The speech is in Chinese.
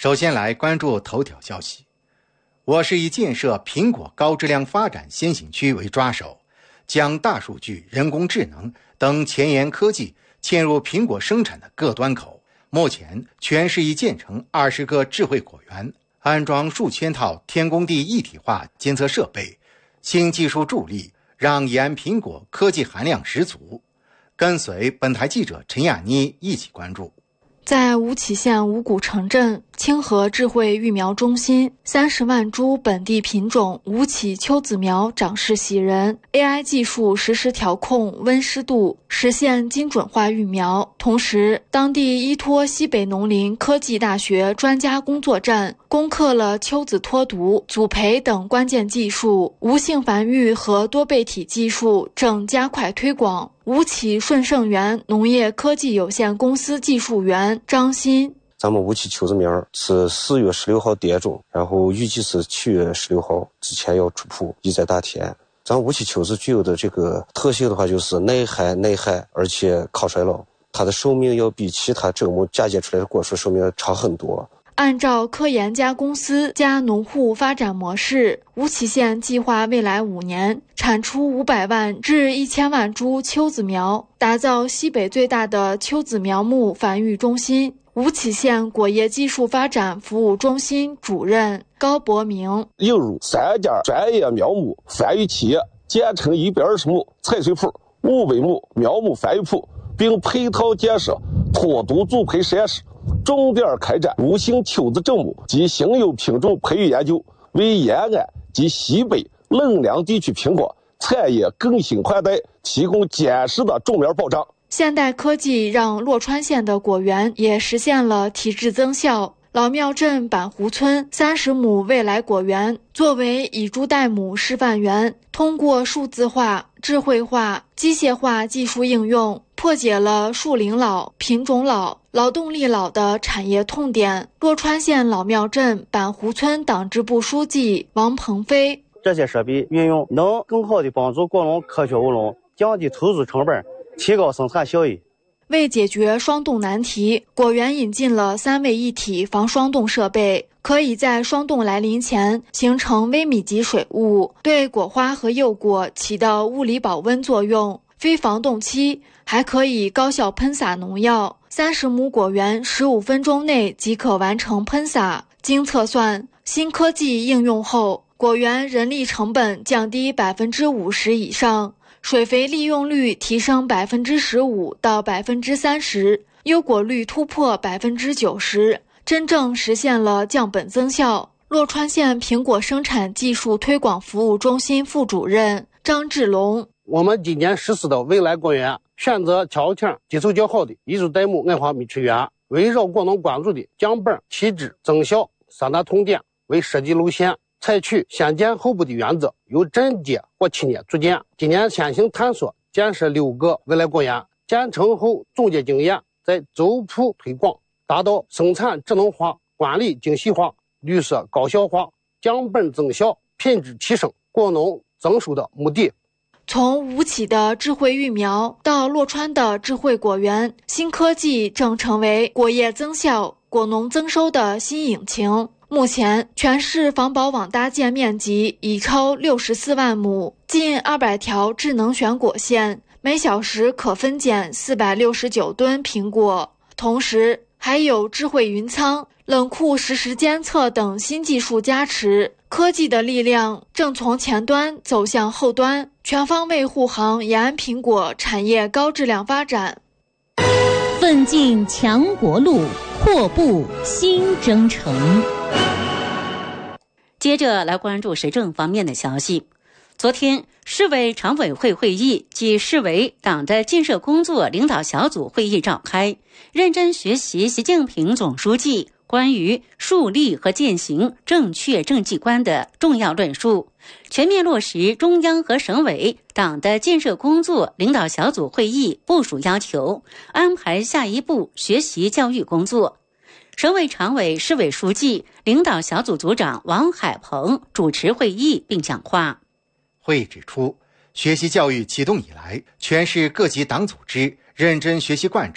首先来关注头条消息。我市以建设苹果高质量发展先行区为抓手，将大数据、人工智能等前沿科技嵌入苹果生产的各端口。目前，全市已建成20个智慧果园，安装数千套天工地一体化监测设备。新技术助力让宜安苹果科技含量十足。跟随本台记者陈亚妮一起关注。 在吴起县五谷城镇清河智慧育苗中心，30万株本地品种吴起秋子苗长势喜人， AI 技术实时调控温湿度，实现精准化育苗。同时，当地依托西北农林科技大学专家工作站攻克了秋子脱毒、组培等关键技术，无性繁育和多倍体技术正加快推广。吴起顺盛园农业科技有限公司技术员张鑫， 咱们吴起秋子苗是4月16号播种，然后预计是7月16号之前要出铺，意在大田。咱吴起秋子具有的这个特性的话，就是耐旱耐旱，而且抗衰老，它的寿命要比其他砧木嫁接出来的果树寿命长很多。 按照科研加公司加农户发展模式，吴起县计划未来5年产出500万至1000万株秋子苗，打造西北最大的秋子苗木繁育中心。吴起县果业技术发展服务中心主任高博明， 引入3家专业苗木繁育企业，建成120亩采水铺、500亩苗木繁育铺，并配套建设脱毒组培实验室，重点开展无性秋子砧木及新有品种培育研究，为延安及西北冷凉地区苹果产业更新换代提供坚实的种苗保障。 现代科技让洛川县的果园也实现了提质增效。老庙镇板湖村30亩未来果园作为以株代亩示范园，通过数字化、智慧化、机械化技术应用，破解了树龄老、品种老、劳动力老的产业痛点。洛川县老庙镇板湖村党支部书记王鹏飞， 这些设备运用能更好地帮助果农科学务农，降低投资成本，提高生产效益。 为解决霜冻难题，果园引进了3位一体防霜冻设备，可以在霜冻来临前形成微米级水雾，对果花和幼果起到物理保温作用。非防冻期还可以高效喷洒农药，30亩果园15分钟内即可完成喷洒。经测算，新科技应用后，果园人力成本降低50%以上，水肥利用率提升15%到30%，优果率突破90%，真正实现了降本增效。洛川县苹果生产技术推广服务中心副主任张志龙， 我们今年实施的未来果园，选择条件基础较好的一株代木矮花米曲园，围绕果农关注的降本、提质、增效3大痛点为设计路线，采取先建后补的原则，由镇建或7年组建。今年先行探索建设6个未来果园，建成后总结经验，在周铺推广，达到生产智能化、管理精细化、绿色高效化、降本增效、品质提升、果农增收的目的。 从吴起的智慧育苗到洛川的智慧果园，新科技正成为果业增效、果农增收的新引擎。目前，全市防保网搭建面积已超64万亩，近200条智能选果线，每小时可分拣469吨苹果。同时，还有智慧云仓、冷库实时监测等新技术加持，科技的力量正从前端走向后端，全方位护航延安苹果产业高质量发展。 奋进强国路，阔步新征程。接着来关注时政方面的消息。昨天，市委常委会会议及市委党的建设工作领导小组会议召开，认真学习习近平总书记关于树立和践行正确政绩观的重要论述，全面落实中央和省委党的建设工作领导小组会议部署要求，安排下一步学习教育工作。省委常委、市委书记、领导小组组长王海鹏主持会议并讲话。 会议指出，学习教育启动以来，全市各级党组织认真学习贯彻